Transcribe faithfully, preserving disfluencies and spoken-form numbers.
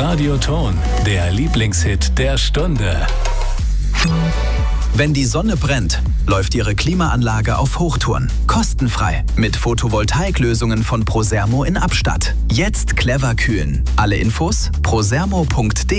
Radioton, der Lieblingshit der Stunde. Wenn die Sonne brennt, läuft Ihre Klimaanlage auf Hochtouren. Kostenfrei. Mit Photovoltaiklösungen von Prosermo in Abstatt. Jetzt clever kühlen. Alle Infos prosermo punkt de.